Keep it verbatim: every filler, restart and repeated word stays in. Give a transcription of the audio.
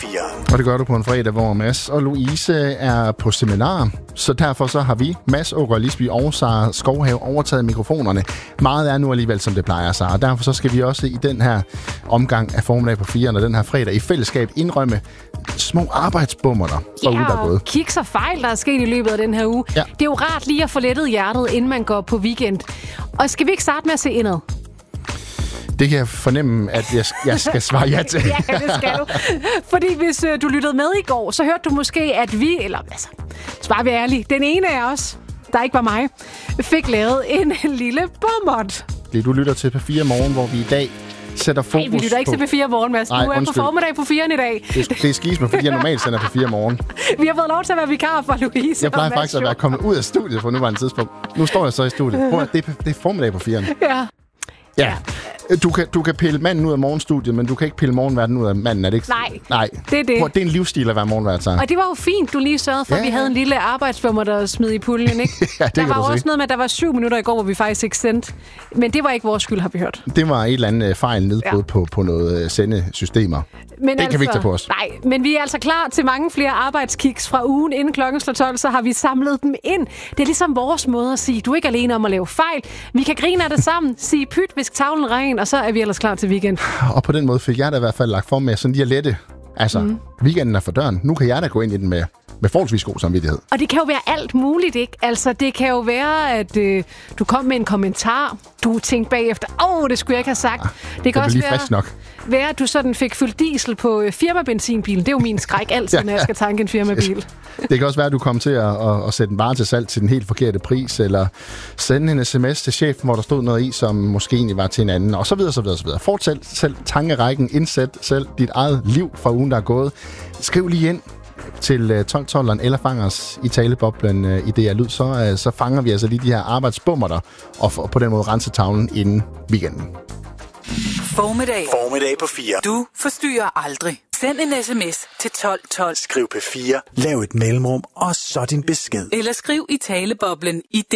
fire. Og det gør du på en fredag, hvor Mads og Louise er på seminar. Så derfor så har vi, Mads Ågaard Lisby og Sara Skovhave, overtaget mikrofonerne. Meget er nu alligevel, som det plejer sig. Og derfor så skal vi også i den her omgang af Formiddag på fire, og den her fredag i fællesskab indrømme små arbejdsbummer der fra ugen, der er gået. Kiks og fejl, der er sket i løbet af den her uge. Ja. Det er jo rart lige at få lettet hjertet, inden man går på weekend. Og skal vi ikke starte med at se indad? Det kan jeg fornemme, at jeg, jeg skal svare ja til. Ja, det skal du. Fordi hvis øh, du lyttede med i går, så hørte du måske, at vi, eller altså, så bare være ærlig, den ene af os, der ikke var mig, fik lavet en lille bommert. Det du lytter til P fire Morgen, hvor vi i dag sætter fokus på... Nej, vi lytter ikke på... til P fire Morgen, Mads. Du er på formiddag på firen i dag. Det, det er skisme, fordi jeg normalt sender P fire Morgen. Vi har fået lov til at være vikar for Louise. Jeg plejer faktisk at være kommet ud af studiet på nuværende tidspunkt. Nu står jeg så i studiet. Prøv, det, er, det er formiddag på firen. Ja. Ja. Du kan, du kan pille manden ud af morgenstudiet, men du kan ikke pille morgenverden ud af manden, er det ikke? Nej, Nej. det er det. Prøv, det er en livsstil at være morgenvært, så. Og det var jo fint, du lige sørgede for, ja, at vi havde en lille arbejdsbummer, der smed i puljen, ikke? Ja, det der kan var du også sige. noget med, at der var syv minutter i går, hvor vi faktisk ikke sendte. Men det var ikke vores skyld, har vi hørt. Det var et eller andet fejl nedbrud, ja, på, på noget uh, sendesystemer. Men det altså, kan vi ikke tage på os. Nej, men vi er altså klar til mange flere arbejdskiks fra ugen. Inden klokken slår tolv, så har vi samlet dem ind. Det er ligesom vores måde at sige, du er ikke alene om at lave fejl. Vi kan grine af det sammen, sige pyt, visk tavlen ren, og så er vi ellers klar til weekend. Og på den måde fik jeg da i hvert fald lagt for med sådan lige at lette. Altså, mm. weekenden er for døren. Nu kan jeg da gå ind i den med, med forholdsvis god samvittighed. Og det kan jo være alt muligt, ikke? Altså, det kan jo være, at øh, du kom med en kommentar, du tænkte bagefter, åh, oh, det skulle jeg ikke have sagt. Ja, det kan det også være, være, nok. være, at du sådan fik fyldt diesel på øh, firmabenzinbilen. Det er jo min skræk altid, ja, når jeg skal tanke en firmabil. Det kan også være, at du kom til at, at, at sætte en vare til salg til den helt forkerte pris, eller sende en sms til chefen, hvor der stod noget i, som måske egentlig var til en anden, og så videre, så videre, så videre. Fortsæt selv tankerækken, indsæt selv dit eget liv fra ugen, der er gået. Skriv lige ind til tolv tolv eller fang os i taleboblen i D R Lyd, så, så fanger vi altså lige de her arbejdsbummer der, og, og på den måde rense tavlen inden weekenden. Formiddag. Formiddag på fire. Du forstyrrer aldrig. Send en sms til tolv tolv. Skriv P fire. Lav et mellemrum, og så din besked. Eller skriv i taleboblen i D